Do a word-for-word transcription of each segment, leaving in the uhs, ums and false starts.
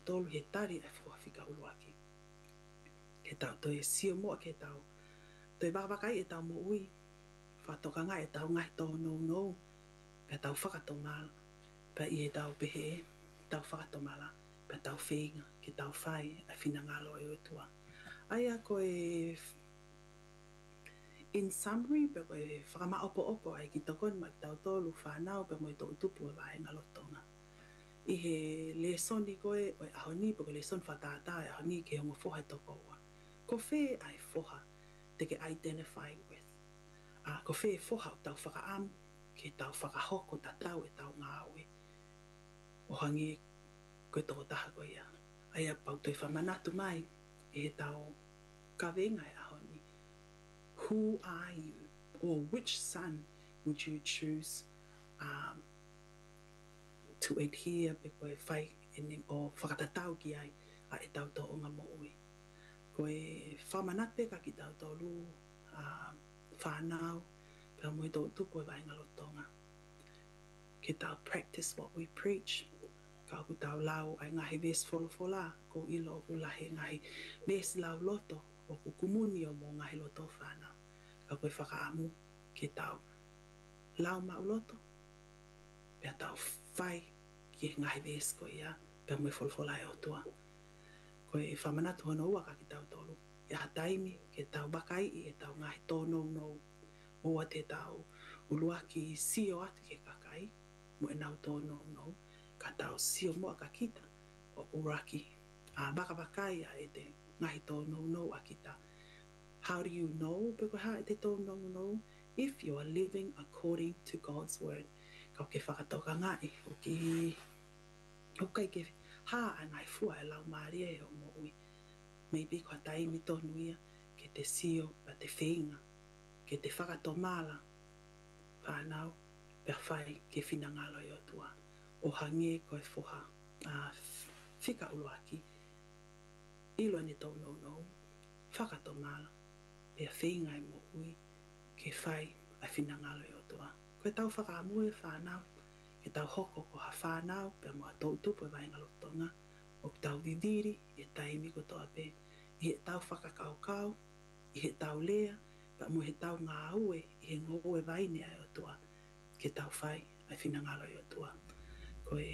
tolu he tari e fua fika uluaki. Ke tau toi sio moa ke tau. Toi wakawakai e tau mo ui. Whatokanga e tau ngai tō nou nou. Pe tau whakatomala. Pe i e tau pehe e. Tau whakatomala. Pe tau whenga ke tau whai a whina ngalo e utua. Aia koe... In summary, pe koe whakama opo opo ai ki tokon ma ki tau tolu whanau pe mo i tō utupu e wae ngalotonga. I he lesoni koe o e ahoni, pe koe lesoni whatata e ahoni ke hongo foha toko ua. Ko whē ai foha te ke identify with. Uh, ko whē foha o tau whakaamu ke tau whakahoko ta tau e tau ngāwe. O hangi koe toko taha koe ia. Aia pau toi whamanatu mai e tau kawenga e ahoni. Who are you? Or which son would you choose um, to adhere pe koe whai o whakatatau ki ai a e tau tō o ngā mo ui. Koe whamanate ka ki tau tōlu uh, whanau pēr mui tō tupu e vai ngalotonga. Ke tau practice what we preach. Ka ku tau lau ai ngahi ves wholofola ko ilo ku lahi ngahi ves lau loto o ku kumuni o mo ngahi loto whanau. Ka koe whakaamu ke tau lau mau loto pēr tau whai ki ngahi ves ko ia pēr mui wholofola e o tua. Koe whamanatu hono ua ka ki tau tolu. E ha taimi ke tau bakai i e tau ngahi tōnou nou. Oa te tau ulua ki sio atu ke kakai. Mo e nau tōnou nou. Ka tau sio moa ka kita o uraki. A baka bakai a e te ngahi tōnou nou a kita. How do you know pe koe ha e te tōnou nou? If you are living according to God's word. Kau ke whakatoka ngai o ki... O kai ke... Ha anai fua e lau maria e o mo ui. Maybe kua taimi tonu ia ke te sio pa te whenga. Ke te whakatomala. Whanau pe whai ke whina ngalo i o tua. O hange koe whoha. Uh, whika uluaki. Ilo ni tau nou nou. Whakatomala. Pe whenga e mo ui. Ke whai a whina ngalo i o tua. Koe tau whakaamue whanau. Ke tau hoko ko ha whanau, pe mua tau tupu e vai ngalotonga. O ki tau didiri, i he taimi ko toa pe. I he tau whakakau kau, i he tau lea, pe mua he tau ngā ue, i he ngō e vai nea e o tua. Ke tau whai, ai whina ngalo i o tua. Koe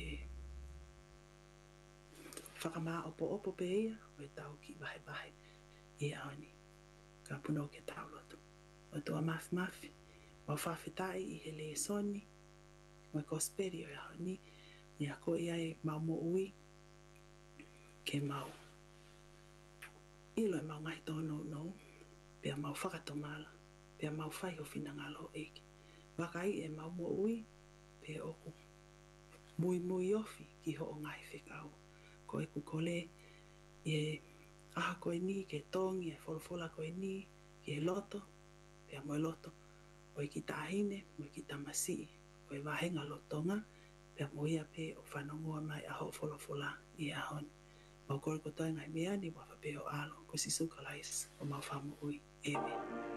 whakamā opo opo pe ia, o e tau ki vahe vahe, i e aoni. Ka puno ke tau lotu. O tua mafi mafi, o whawhetai i he le soni, mai kosperi o ia ni ni a ko ia e mau mo ui ke mau ilo e mau ngai tono no pe mau whakatomala pe mau whai o whina ngalo eki wakai e mau mo ui pe oku mui mui ofi ki ho o ngai whikau ko e kukole e aha koe ni ke tongi e wholofola koe ni ke loto pe mo loto o i ki tahine mo i ki tamasi o e wahenga lotonga, pe moia pe o whanongoa mai a ho wholofola i a hon. Mau kore kotoa ngai mea ni wafa pe o alo, ko si suka lais o mau whamu ui. Amen.